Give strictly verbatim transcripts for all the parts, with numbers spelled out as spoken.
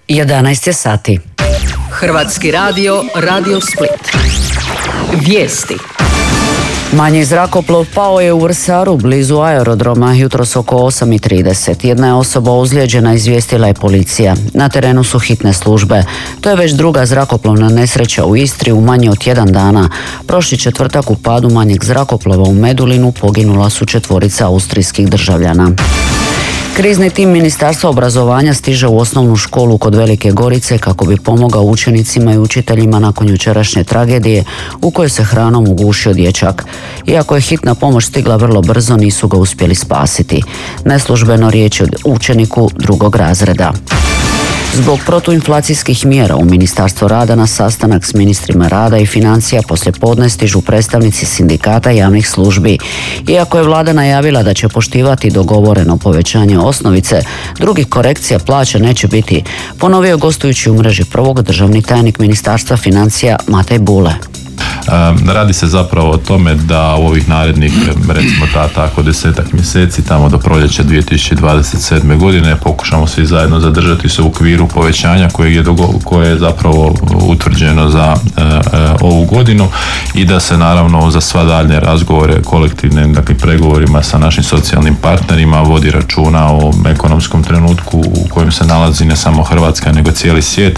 jedanaest je sati. Hrvatski radio, Radio Split. Vijesti. Manji zrakoplov pao je u Vrsaru, blizu aerodroma, jutros oko osam i trideset. Jedna je osoba ozlijeđena, izvijestila je policija. Na terenu su hitne službe. To je već druga zrakoplovna nesreća u Istri u manje od tjedan dana. Prošli četvrtak u padu manjeg zrakoplova u Medulinu poginula su četvorica austrijskih državljana. Krizni tim Ministarstva obrazovanja stiže u osnovnu školu kod Velike Gorice kako bi pomogao učenicima i učiteljima nakon jučerašnje tragedije u kojoj se hranom ugušio dječak. Iako je hitna pomoć stigla vrlo brzo, nisu ga uspjeli spasiti. Neslužbeno riječ je o učeniku drugog razreda. Zbog protuinflacijskih mjera u Ministarstvo rada na sastanak s ministrima rada i financija poslijepodne stižu predstavnici sindikata javnih službi. Iako je vlada najavila da će poštivati dogovoreno povećanje osnovice, drugih korekcija plaća neće biti, ponovio gostujući u mreži prvog državni tajnik Ministarstva financija Matej Bule. Radi se zapravo o tome da u ovih narednih, recimo ta tako desetak mjeseci, tamo do proljeća dvije tisuće dvadeset sedme godine, pokušamo svi zajedno zadržati se u okviru povećanja koje je, dogo, koje je zapravo utvrđeno za e, e, ovu godinu i da se naravno za sva daljnje razgovore kolektivne, dakle pregovorima sa našim socijalnim partnerima vodi računa o ekonomskom trenutku u kojem se nalazi ne samo Hrvatska nego cijeli svijet.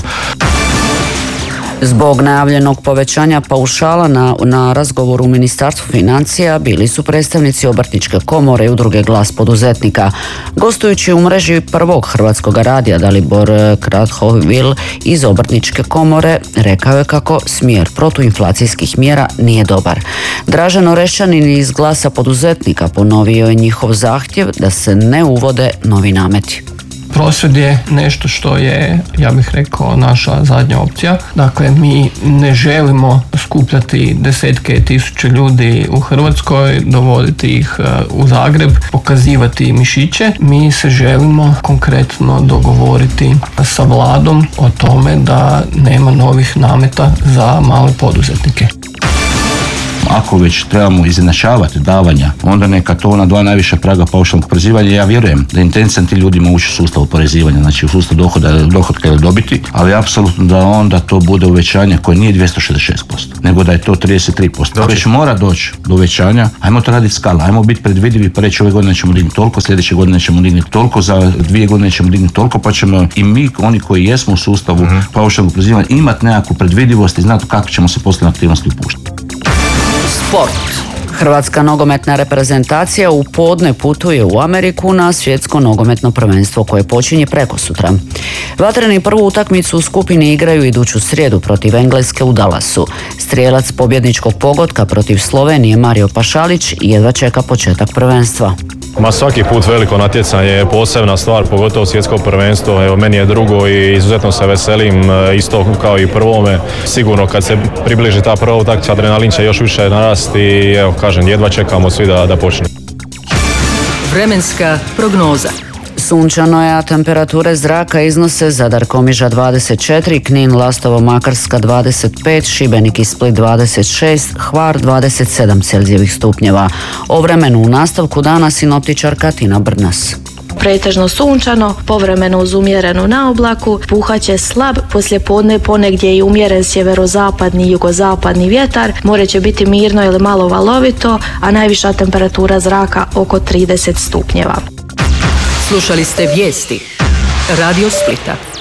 Zbog najavljenog povećanja paušala na, na razgovoru u Ministarstvu financija bili su predstavnici Obrtničke komore i udruge Glas poduzetnika. Gostujući u mreži prvog hrvatskog radija Dalibor Krathovil iz Obrtničke komore rekao je kako smjer protuinflacijskih mjera nije dobar. Dražen Orešćanin iz Glasa poduzetnika ponovio je njihov zahtjev da se ne uvode novi nameti. Prosvjed je nešto što je, ja bih rekao, naša zadnja opcija. Dakle, mi ne želimo skupljati desetke tisuće ljudi u Hrvatskoj, dovoditi ih u Zagreb, pokazivati mišiće. Mi se želimo konkretno dogovoriti sa vladom o tome da nema novih nameta za male poduzetnike. Ako već trebamo izjednačavati davanja, onda neka to ona dva najviša praga paušalnog oporezivanja. Ja vjerujem da je intencija ti ljudima ući u sustav oporezivanja, znači u sustav dohoda, dohotka ili dobiti, ali apsolutno da onda to bude uvećanje koje nije dvjesto šezdeset šest posto, nego da je to trideset tri posto. Ako već mora doći do uvećanja, ajmo to raditi skala, ajmo biti predvidivi pa reći ove godine ćemo dignuti toliko, sljedeće godine ćemo dignuti toliko, za dvije godine ćemo dignuti toliko, pa ćemo i mi, oni koji jesmo u sustavu uh-huh. paušalnog oporezivanja, imati nekakvu predvidivost i znati kako ćemo se poslije aktivnosti upuštati. Sport. Hrvatska nogometna reprezentacija u podne putuje u Ameriku na svjetsko nogometno prvenstvo koje počinje prekosutra. Vatreni prvu utakmicu u skupini igraju iduću srijedu protiv Engleske u Dallasu. Strijelac pobjedničkog pogotka protiv Slovenije Mario Pašalić jedva čeka početak prvenstva. Ma svaki put veliko natjecanje je posebna stvar, pogotovo svjetsko prvenstvo. Evo, meni je drugo i izuzetno se veselim, isto kao i prvome. Sigurno kad se približi ta prva utakmica, adrenalin će još više narasti i evo kažem, jedva čekamo svi da, da počne. Vremenska prognoza. Sunčano je, a temperature zraka iznose Zadar Komiža dvadeset četiri, Knin Lastovo Makarska dvadeset pet, Šibenik i Split dvadeset šest, Hvar dvadeset sedam Celzijevih stupnjeva. O vremenu u nastavku dana sinoptičarka Tina Brnas. Pretežno sunčano, povremeno uz umjerenu naoblaku, puhaće slab, poslijepodne ponegdje i umjeren sjeverozapadni i jugozapadni vjetar, more će biti mirno ili malo valovito, a najviša temperatura zraka oko trideset stupnjeva. Slušali ste vijesti Radio Splita.